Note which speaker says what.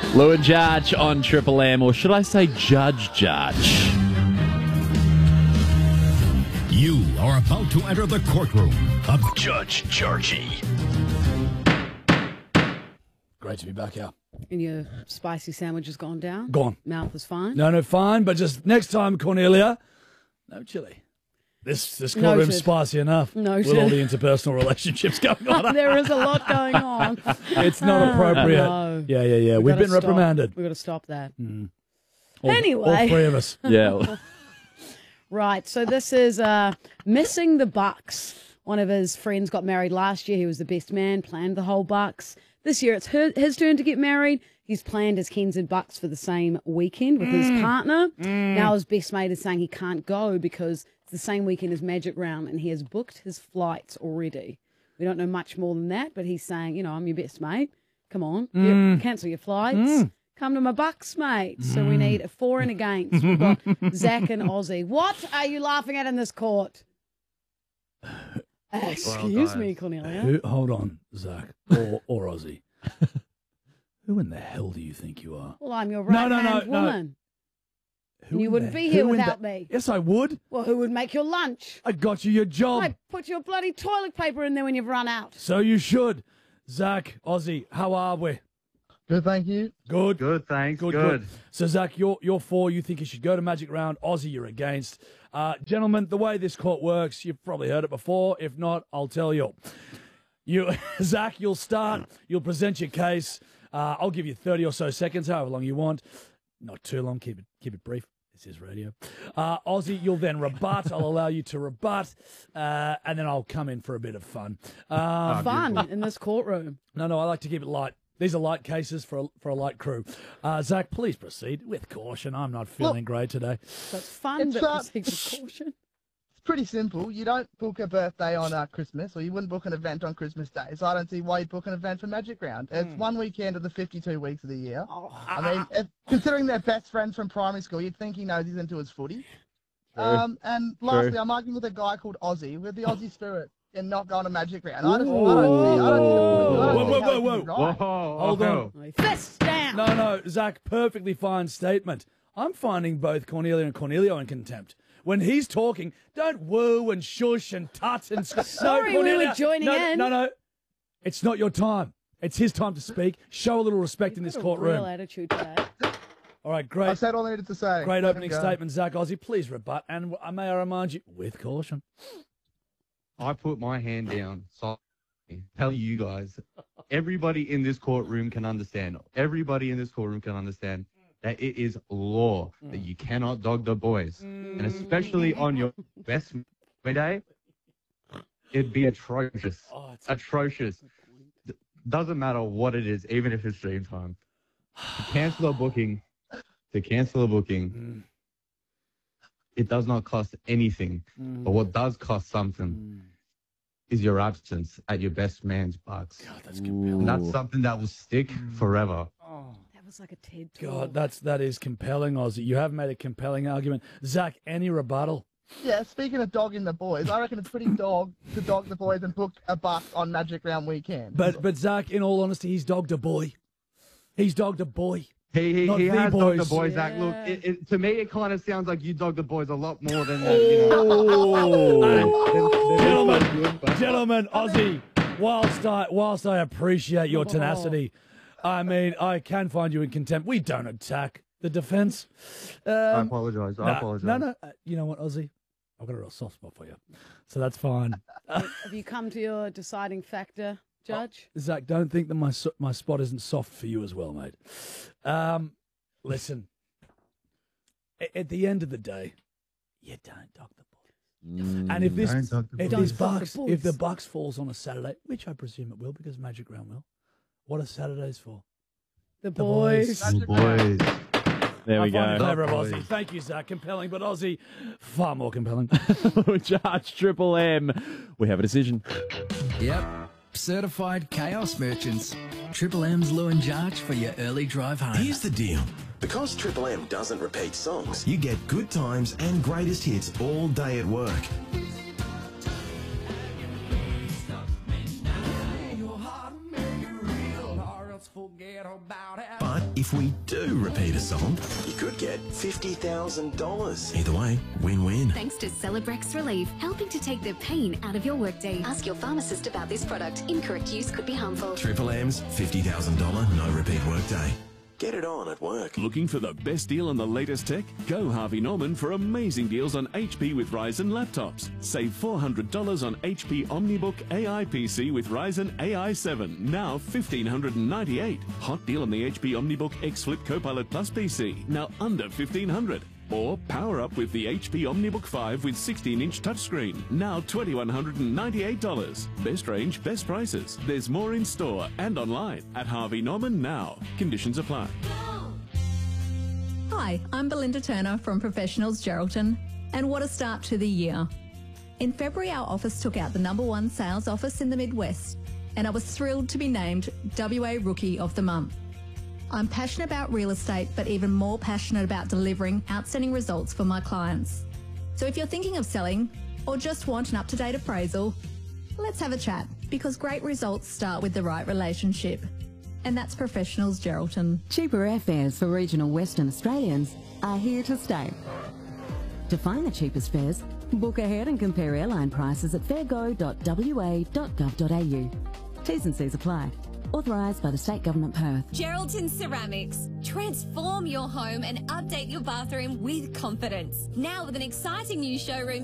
Speaker 1: Lou and Judge on Triple M, or should I say Judge?
Speaker 2: You are about to enter the courtroom of Judge Georgie.
Speaker 3: Great to be back here.
Speaker 4: And your spicy sandwich has gone down?
Speaker 3: Gone.
Speaker 4: Mouth is fine?
Speaker 3: No, fine, but just next time, Cornelia, no chili. This courtroom's
Speaker 4: Noted.
Speaker 3: spicy enough
Speaker 4: Noted.
Speaker 3: with all the interpersonal relationships going on.
Speaker 4: There is a lot going on.
Speaker 3: It's not appropriate.
Speaker 4: No.
Speaker 3: Yeah. We've been reprimanded.
Speaker 4: We've got to stop that.
Speaker 3: All
Speaker 4: Anyway.
Speaker 3: 3 of us.
Speaker 1: Yeah.
Speaker 4: Right, so this is Missing the Bucks. One of his friends got married last year. He was the best man, planned the whole Bucks. This year it's his turn to get married. He's planned his Kens and Bucks for the same weekend with his partner. Now his best mate is saying he can't go because it's the same weekend as Magic Round and he has booked his flights already. We don't know much more than that, but he's saying, you know, I'm your best mate. Come on, cancel your flights. Come to my Bucks, mate. So we need a for and against. We've got Zach and Ozzy. What are you laughing at in this court? Excuse me, Cornelia.
Speaker 3: Hold on, Zach or Ozzy. Who in the hell do you think you are?
Speaker 4: Well, I'm your right-hand woman.
Speaker 3: Who
Speaker 4: You
Speaker 3: in
Speaker 4: wouldn't
Speaker 3: the-
Speaker 4: be here
Speaker 3: who in
Speaker 4: without
Speaker 3: the-
Speaker 4: me.
Speaker 3: Yes, I would.
Speaker 4: Well, who would make your lunch?
Speaker 3: I got you your job.
Speaker 4: I put your bloody toilet paper in there when you've run out.
Speaker 3: So you should. Zach, Ozzy, how are we?
Speaker 5: Good, thank you.
Speaker 3: Good.
Speaker 6: Good, thanks.
Speaker 3: Good. So, Zach, you're for. You think you should go to Magic Round. Ozzy, you're against. Gentlemen, the way this court works, you've probably heard it before. If not, I'll tell you. Zach, you'll start. You'll present your case. I'll give you 30 or so seconds, however long you want. Not too long. Keep it brief. This is radio. Ozzy, you'll then rebut. I'll allow you to rebut, and then I'll come in for a bit of fun.
Speaker 4: Fun in this courtroom.
Speaker 3: No, I like to keep it light. These are light cases for a light crew. Zach, please proceed with caution. I'm not feeling great today.
Speaker 4: So it's fun,
Speaker 5: It's,
Speaker 4: but proceed with caution.
Speaker 5: It's pretty simple. You don't book a birthday on Christmas, or you wouldn't book an event on Christmas Day. So I don't see why you'd book an event for Magic Round. It's one weekend of the 52 weeks of the year. I mean, considering they're best friends from primary school, you'd think he knows he's into his footy. And lastly, I'm arguing with a guy called Ozzy, with the Aussie spirit, and not going to Magic Round. I don't see
Speaker 3: Whoa.
Speaker 5: right.
Speaker 3: Hold on.
Speaker 4: Fist down.
Speaker 3: No, Zach, perfectly fine statement. I'm finding both Cornelia and Cornelio in contempt. When he's talking, don't woo and shush and tut and...
Speaker 4: Sorry, we were joining in.
Speaker 3: No. It's not your time. It's his time to speak. Show a little respect in this courtroom.
Speaker 4: Real attitude today.
Speaker 3: All right, great.
Speaker 5: I said all I needed to say.
Speaker 3: Great
Speaker 5: Let him
Speaker 3: opening
Speaker 5: go.
Speaker 3: statement, Zach. Ozzy, please rebut. And may I remind you, with caution.
Speaker 6: I put my hand down. So tell you guys, everybody in this courtroom can understand. Everybody in this courtroom can understand that it is law that you cannot dog the boys, and especially on your best day, it'd be atrocious. Atrocious. Doesn't matter what it is, even if it's dream time. To cancel a booking, it does not cost anything. But what does cost something is your absence at your best man's Bucks.
Speaker 3: God, that's compelling.
Speaker 6: And that's something that will stick forever.
Speaker 4: That was like a TED talk.
Speaker 3: God, that is compelling, Ozzy. You have made a compelling argument. Zach, any rebuttal?
Speaker 5: Yeah, speaking of dogging the boys, I reckon it's pretty dog to dog the boys and book a buck on Magic Round weekend.
Speaker 3: But Zach, in all honesty, he's dogged a boy. He's dogged a boy.
Speaker 6: He
Speaker 3: Not the
Speaker 6: has dogged the
Speaker 3: boys.
Speaker 6: boys, Zach. Look, to me, it kind of sounds like you dogged the boys a lot more than
Speaker 3: Gentlemen, Ozzy, whilst I appreciate your tenacity, I mean, I can find you in contempt. We don't attack the defence.
Speaker 6: I apologise.
Speaker 3: No. You know what, Ozzy? I've got a real soft spot for you. So that's fine.
Speaker 4: Have you come to your deciding factor, Judge?
Speaker 3: Zach, don't think that my spot isn't soft for you as well, mate. Listen, at the end of the day, you don't dog the boys. And if the Bucks falls on a Saturday, which I presume it will because Magic Round will, what are Saturdays for?
Speaker 4: The boys.
Speaker 5: Magic Round.
Speaker 1: There we
Speaker 3: I find it
Speaker 1: go.
Speaker 3: clever of Ozzy. Thank you, Zach. Compelling, but Ozzy, far more compelling.
Speaker 1: Judge Triple M. We have a decision.
Speaker 7: Yep, certified chaos merchants. Triple M's Lou and Jarch for your early drive home.
Speaker 2: Here's the deal.
Speaker 8: Because Triple M doesn't repeat songs,
Speaker 2: You get good times and greatest hits all day at work.
Speaker 8: But if we do repeat a song, you could get $50,000. Either way, win-win.
Speaker 9: Thanks to Celebrex Relief, helping to take the pain out of your workday. Ask your pharmacist about this product. Incorrect use could be harmful.
Speaker 8: Triple M's $50,000 no repeat workday. Get it on at work.
Speaker 10: Looking for the best deal on the latest tech? Go Harvey Norman for amazing deals on HP with Ryzen laptops. Save $400 on HP OmniBook AI PC with Ryzen AI 7, now $1,598. Hot deal on the HP OmniBook X Flip Copilot Plus PC, now under $1,500. Or power up with the HP OmniBook 5 with 16-inch touchscreen, now $2,198. Best range, best prices. There's more in store and online at Harvey Norman now. Conditions apply.
Speaker 11: Hi, I'm Belinda Turner from Professionals Geraldton, and what a start to the year. In February, our office took out the #1 sales office in the Midwest, and I was thrilled to be named WA Rookie of the Month. I'm passionate about real estate, but even more passionate about delivering outstanding results for my clients. So if you're thinking of selling or just want an up-to-date appraisal, let's have a chat, because great results start with the right relationship. And that's Professionals Geraldton.
Speaker 12: Cheaper airfares for regional Western Australians are here to stay. To find the cheapest fares, book ahead and compare airline prices at fairgo.wa.gov.au. T's and C's apply. Authorised by the State Government Perth.
Speaker 13: Geraldton Ceramics. Transform your home and update your bathroom with confidence. Now with an exciting new showroom